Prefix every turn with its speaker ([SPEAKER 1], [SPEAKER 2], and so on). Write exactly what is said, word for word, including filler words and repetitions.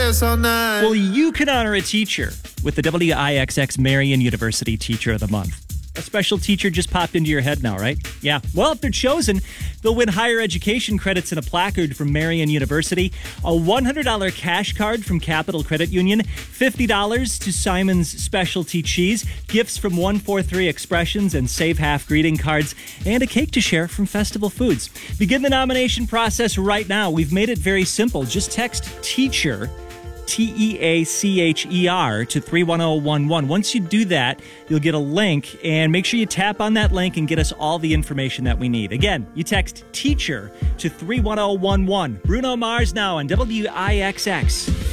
[SPEAKER 1] dance all night.
[SPEAKER 2] Well, you can honor a teacher with the W I X X Marian University Teacher of the Month. A special teacher just popped into your head now, right? Yeah. Well, if they're chosen, they'll win higher education credits and a placard from Marian University, a one hundred dollars cash card from Capital Credit Union, fifty dollars to Simon's Specialty Cheese, gifts from one four three Expressions and Save Half greeting cards, and a cake to share from Festival Foods. Begin the nomination process right now. We've made it very simple. Just text TEACHER, T E A C H E R, to three one zero one one. Once you do that, you'll get a link, and make sure you tap on that link and get us all the information that we need. Again, you text TEACHER to three one zero one one. Bruno Mars now on W I X X.